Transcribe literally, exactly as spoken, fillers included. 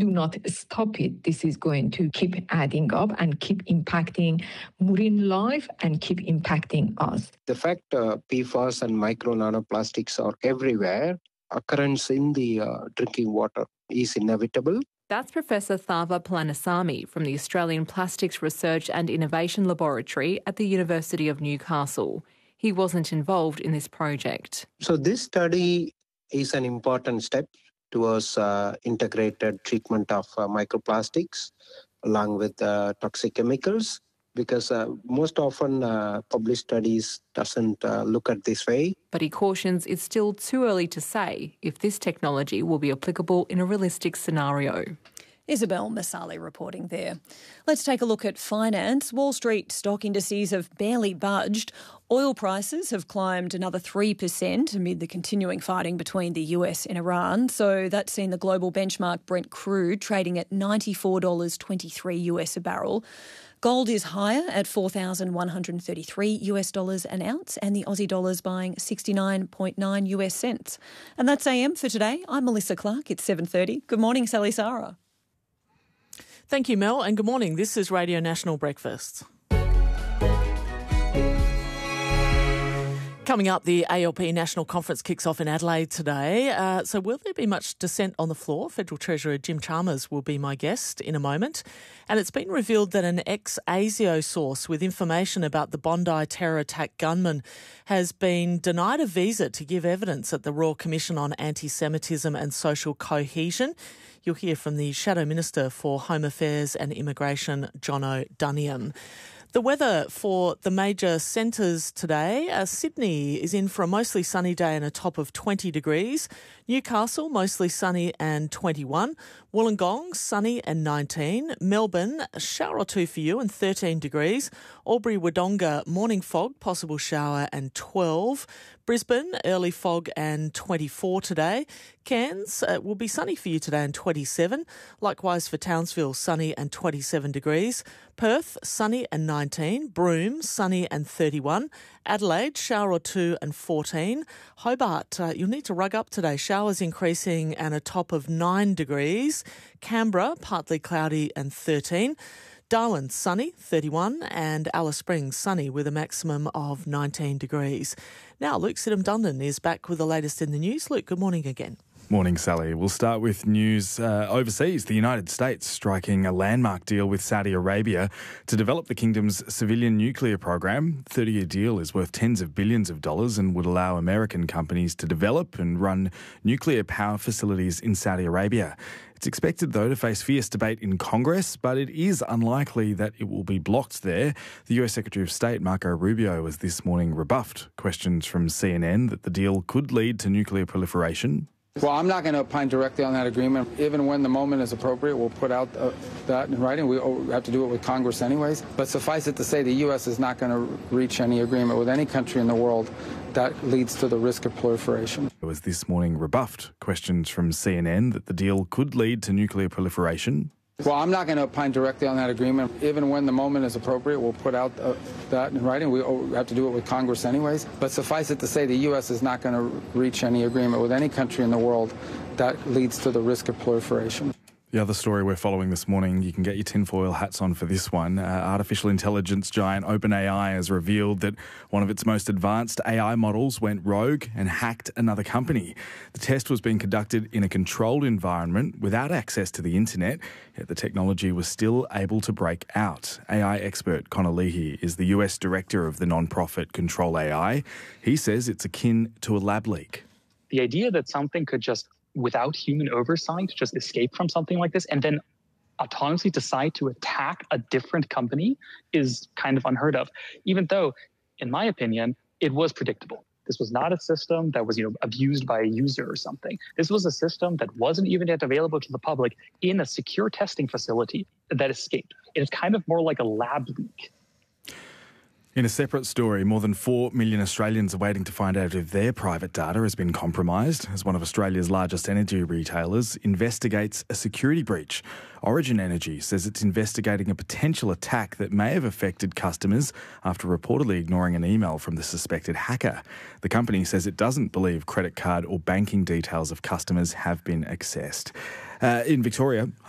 do not stop it, this is going to keep adding up and keep impacting marine life and keep impacting us. The fact uh, P FAS and micro nanoplastics are everywhere, occurrence in the uh, drinking water is inevitable. That's Professor Thava Palanisamy from the Australian Plastics Research and Innovation Laboratory at the University of Newcastle. He wasn't involved in this project. So this study is an important step towards uh, integrated treatment of uh, microplastics along with uh, toxic chemicals, because uh, most often uh, published studies doesn't uh, look at this way. But he cautions it's still too early to say if this technology will be applicable in a realistic scenario. Isabel Masali reporting there. Let's take a look at finance. Wall Street stock indices have barely budged. Oil prices have climbed another three percent amid the continuing fighting between the U S and Iran. So that's seen the global benchmark Brent crude trading at ninety-four dollars twenty-three US a barrel. Gold is higher at four thousand one hundred thirty-three US dollars an ounce, and the Aussie dollar's buying sixty-nine point nine US cents. And that's A M for today. I'm Melissa Clark. It's seven thirty. Good morning, Sally Sarah. Thank you, Mel, and good morning. This is Radio National Breakfast. Coming up, the A L P National Conference kicks off in Adelaide today. Uh, so will there be much dissent on the floor? Federal Treasurer Jim Chalmers will be my guest in a moment. And it's been revealed that an ex-ASIO source with information about the Bondi terror attack gunman has been denied a visa to give evidence at the Royal Commission on Anti-Semitism and Social Cohesion. You'll hear from the Shadow Minister for Home Affairs and Immigration, Jono Duniam. The weather for the major centres today. Uh, Sydney is in for a mostly sunny day and a top of twenty degrees. Newcastle, mostly sunny and twenty-one. Wollongong, sunny and nineteen. Melbourne, a shower or two for you and thirteen degrees. Albury-Wodonga, morning fog, possible shower and twelve. Brisbane, early fog and twenty-four today. Cairns uh, will be sunny for you today and twenty-seven. Likewise for Townsville, sunny and twenty-seven degrees. Perth, sunny and nineteen. Broome, sunny and thirty-one. Adelaide, shower or two and fourteen. Hobart, uh, you'll need to rug up today. Showers increasing and a top of nine degrees. Canberra, partly cloudy and thirteen. Darwin, sunny, thirty-one, and Alice Springs, sunny with a maximum of nineteen degrees. Now, Luke Sidham-Dundon is back with the latest in the news. Luke, good morning again. Morning, Sally. We'll start with news uh, overseas. The United States striking a landmark deal with Saudi Arabia to develop the kingdom's civilian nuclear program. The thirty-year deal is worth tens of billions of dollars and would allow American companies to develop and run nuclear power facilities in Saudi Arabia. It's expected, though, to face fierce debate in Congress, but it is unlikely that it will be blocked there. The U S Secretary of State, Marco Rubio, has this morning rebuffed questions from C N N that the deal could lead to nuclear proliferation. Well, I'm not going to opine directly on that agreement. Even when the moment is appropriate, we'll put out uh, that in writing. We have to do it with Congress anyways. But suffice it to say, the U S is not going to reach any agreement with any country in the world that leads to the risk of proliferation. It was this morning rebuffed questions from C N N that the deal could lead to nuclear proliferation. Well, I'm not going to opine directly on that agreement. Even when the moment is appropriate, we'll put out uh, that in writing. We have to do it with Congress anyways. But suffice it to say, the U S is not going to reach any agreement with any country in the world that leads to the risk of proliferation. The other story we're following this morning, you can get your tinfoil hats on for this one. Uh, artificial intelligence giant OpenAI has revealed that one of its most advanced A I models went rogue and hacked another company. The test was being conducted in a controlled environment without access to the internet, yet the technology was still able to break out. A I expert Connor Leahy is the U S director of the non-profit Control A I. He says it's akin to a lab leak. The idea that something could just without human oversight, just escape from something like this and then autonomously decide to attack a different company is kind of unheard of, even though, in my opinion, it was predictable. This was not a system that was, you know, abused by a user or something. This was a system that wasn't even yet available to the public in a secure testing facility that escaped. It is kind of more like a lab leak. In a separate story, more than four million Australians are waiting to find out if their private data has been compromised as one of Australia's largest energy retailers investigates a security breach. Origin Energy says it's investigating a potential attack that may have affected customers after reportedly ignoring an email from the suspected hacker. The company says it doesn't believe credit card or banking details of customers have been accessed. Uh, in Victoria,